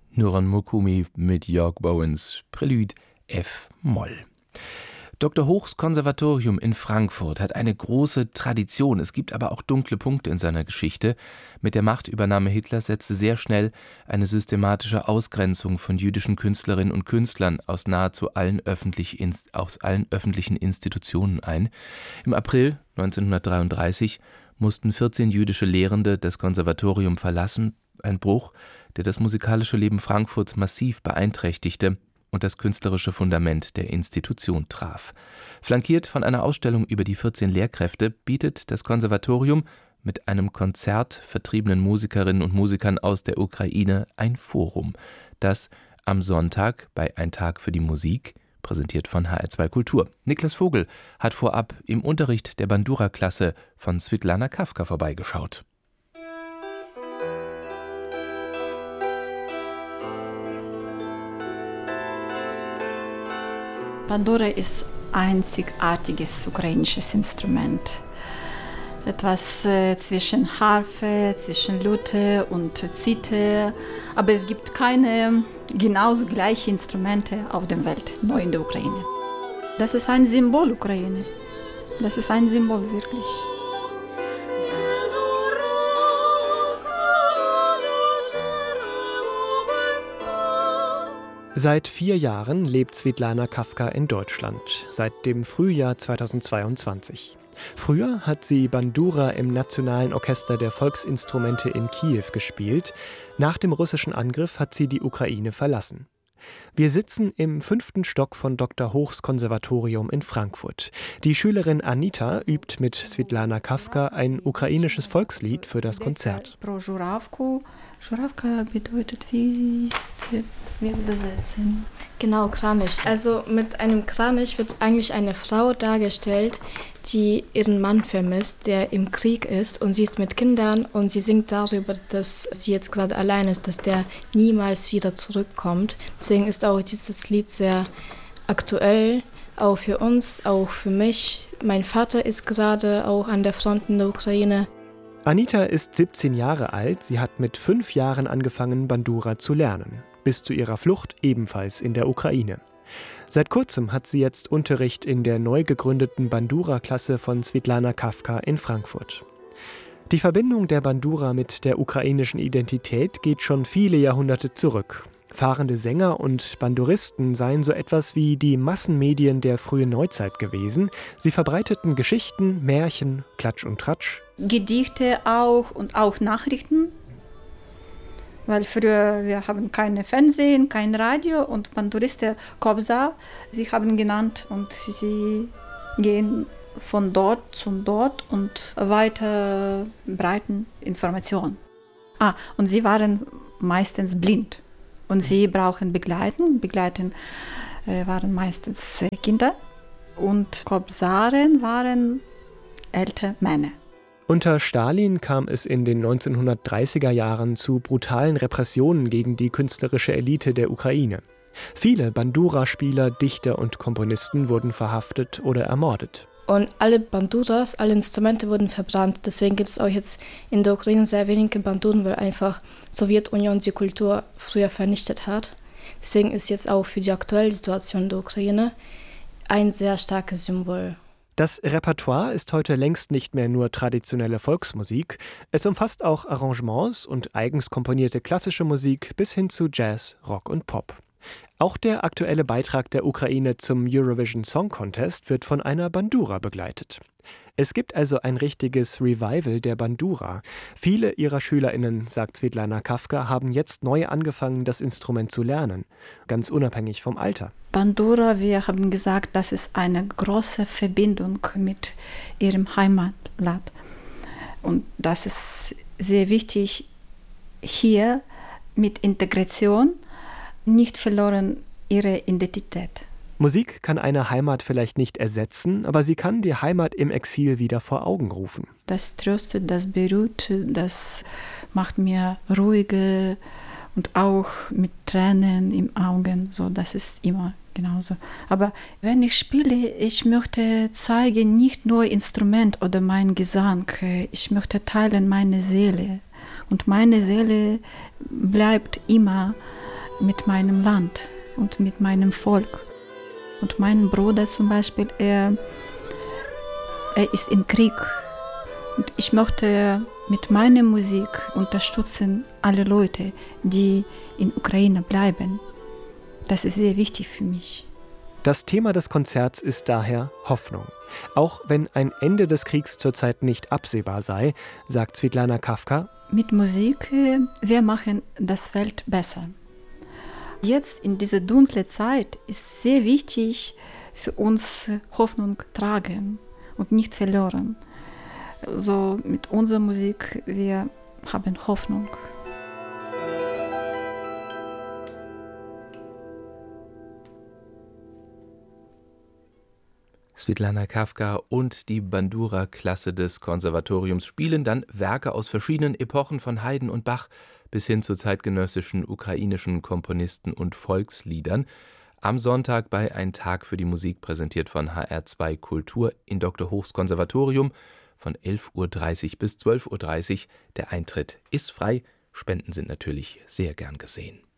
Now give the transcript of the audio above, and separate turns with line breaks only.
Nuran Mokumi mit Jörg Bowens Prelude F-Moll. Dr. Hochs Konservatorium in Frankfurt hat eine große Tradition. Es gibt aber auch dunkle Punkte in seiner Geschichte. Mit der Machtübernahme Hitlers setzte sehr schnell eine systematische Ausgrenzung von jüdischen Künstlerinnen und Künstlern aus nahezu allen öffentlichen Institutionen ein. Im April 1933 mussten 14 jüdische Lehrende das Konservatorium verlassen. Ein Bruch, der das musikalische Leben Frankfurts massiv beeinträchtigte und das künstlerische Fundament der Institution traf. Flankiert von einer Ausstellung über die 14 Lehrkräfte bietet das Konservatorium mit einem Konzert vertriebenen Musikerinnen und Musikern aus der Ukraine ein Forum, das am Sonntag bei Ein Tag für die Musik, präsentiert von HR2 Kultur. Niklas Vogel hat vorab im Unterricht der Bandura-Klasse von Switlana Kafka vorbeigeschaut.
Bandura ist ein einzigartiges ukrainisches Instrument. Etwas zwischen Harfe, zwischen Lute und Zither. Aber es gibt keine genauso gleichen Instrumente auf der Welt, nur in der Ukraine. Das ist ein Symbol Ukraine. Das ist ein Symbol wirklich.
Seit 4 Jahren lebt Switlana Kafka in Deutschland, seit dem Frühjahr 2022. Früher hat sie Bandura im Nationalen Orchester der Volksinstrumente in Kiew gespielt. Nach dem russischen Angriff hat sie die Ukraine verlassen. Wir sitzen im 5. Stock von Dr. Hochs Konservatorium in Frankfurt. Die Schülerin Anita übt mit Switlana Kafka ein ukrainisches Volkslied für das Konzert.
Żurawka bedeutet, wie übersetzen?
Genau, Kranich. Also mit einem Kranich wird eigentlich eine Frau dargestellt, die ihren Mann vermisst, der im Krieg ist, und sie ist mit Kindern und sie singt darüber, dass sie jetzt gerade allein ist, dass der niemals wieder zurückkommt. Deswegen ist auch dieses Lied sehr aktuell, auch für uns, auch für mich. Mein Vater ist gerade auch an der Front in der Ukraine.
Anita ist 17 Jahre alt, sie hat mit 5 Jahren angefangen, Bandura zu lernen. Bis zu ihrer Flucht ebenfalls in der Ukraine. Seit kurzem hat sie jetzt Unterricht in der neu gegründeten Bandura-Klasse von Switlana Kafka in Frankfurt. Die Verbindung der Bandura mit der ukrainischen Identität geht schon viele Jahrhunderte zurück. Fahrende Sänger und Banduristen seien so etwas wie die Massenmedien der frühen Neuzeit gewesen. Sie verbreiteten Geschichten, Märchen, Klatsch und Tratsch.
Gedichte auch und auch Nachrichten. Weil früher, wir haben kein Fernsehen, kein Radio und Banduristen Kobza, sie haben genannt und sie gehen von dort zu dort und weiter breiten Informationen. Und sie waren meistens blind und sie brauchen Begleiten. Begleiten waren meistens Kinder und Kobzaren waren ältere Männer.
Unter Stalin kam es in den 1930er Jahren zu brutalen Repressionen gegen die künstlerische Elite der Ukraine. Viele Bandura-Spieler, Dichter und Komponisten wurden verhaftet oder ermordet.
Und alle Banduras, alle Instrumente wurden verbrannt. Deswegen gibt es auch jetzt in der Ukraine sehr wenige Banduren, weil einfach Sowjetunion die Kultur früher vernichtet hat. Deswegen ist jetzt auch für die aktuelle Situation der Ukraine ein sehr starkes Symbol.
Das Repertoire ist heute längst nicht mehr nur traditionelle Volksmusik. Es umfasst auch Arrangements und eigens komponierte klassische Musik bis hin zu Jazz, Rock und Pop. Auch der aktuelle Beitrag der Ukraine zum Eurovision Song Contest wird von einer Bandura begleitet. Es gibt also ein richtiges Revival der Bandura. Viele ihrer SchülerInnen, sagt Switlana Kafka, haben jetzt neu angefangen, das Instrument zu lernen, ganz unabhängig vom Alter.
Bandura, wir haben gesagt, das ist eine große Verbindung mit ihrem Heimatland. Und das ist sehr wichtig, hier mit Integration nicht verloren ihre Identität.
Musik kann eine Heimat vielleicht nicht ersetzen, aber sie kann die Heimat im Exil wieder vor Augen rufen.
Das tröstet, das beruhigt, das macht mir ruhiger und auch mit Tränen im Augen. So, das ist immer genauso. Aber wenn ich spiele, ich möchte zeigen, nicht nur Instrument oder mein Gesang, ich möchte teilen meine Seele. Und meine Seele bleibt immer mit meinem Land und mit meinem Volk. Und mein Bruder zum Beispiel, er ist im Krieg. Und ich möchte mit meiner Musik unterstützen alle Leute, die in Ukraine bleiben. Das ist sehr wichtig für mich.
Das Thema des Konzerts ist daher Hoffnung. Auch wenn ein Ende des Kriegs zurzeit nicht absehbar sei, sagt Swetlana Kafka:
Mit Musik, wir machen das Welt besser. Jetzt in dieser dunklen Zeit ist sehr wichtig für uns Hoffnung tragen und nicht verloren. So mit unserer Musik, wir haben Hoffnung.
Swetlana Kafka und die Bandura-Klasse des Konservatoriums spielen dann Werke aus verschiedenen Epochen von Haydn und Bach bis hin zu zeitgenössischen ukrainischen Komponisten und Volksliedern. Am Sonntag bei Ein Tag für die Musik, präsentiert von HR2 Kultur in Dr. Hochs Konservatorium von 11.30 Uhr bis 12.30 Uhr. Der Eintritt ist frei, Spenden sind natürlich sehr gern gesehen.